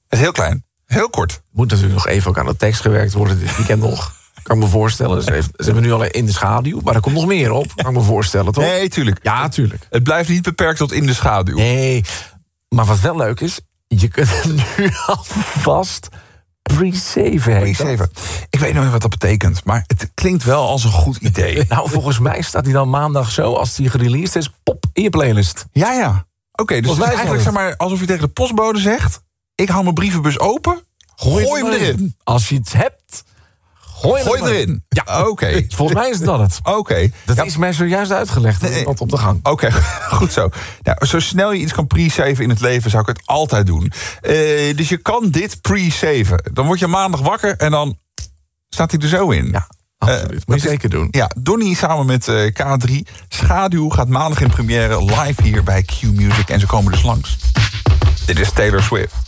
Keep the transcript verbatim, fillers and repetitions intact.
Het is heel klein. Heel kort. Moet natuurlijk nog even ook aan de tekst gewerkt worden dit weekend nog. Kan ik me voorstellen. Ze, heeft, ze hebben nu al in de schaduw, maar er komt nog meer op. Kan ik me voorstellen, toch? Nee, tuurlijk. Ja, tuurlijk. Het blijft niet beperkt tot in de schaduw. Nee, maar wat wel leuk is, je kunt nu alvast pre-saven. Pre-saven. Ik weet nog niet wat dat betekent, maar het klinkt wel als een goed idee. Nou, volgens mij staat hij dan maandag zo, als hij gereleased is, pop, in je playlist. Ja, ja. Oké, okay, dus het is eigenlijk zeg maar, alsof je tegen de postbode zegt, ik hou mijn brievenbus open, gooi, gooi hem erin. erin. Als je het hebt, gooi, gooi hem erin. Ja, oké. Okay. Volgens mij is dat het. Oké. Okay. Dat ja. is mij zojuist uitgelegd. Nee, wat op de gang. Oké, okay, goed zo. Nou, zo snel je iets kan pre-saven in het leven, zou ik het altijd doen. Uh, dus je kan dit pre-saven. Dan word je maandag wakker en dan staat hij er zo in. Ja, absoluut. Uh, Moet je zeker doen. Ja, Donnie samen met uh, K drie. Schaduw gaat maandag in première live hier bij Q Music. En ze komen dus langs. Dit is Taylor Swift.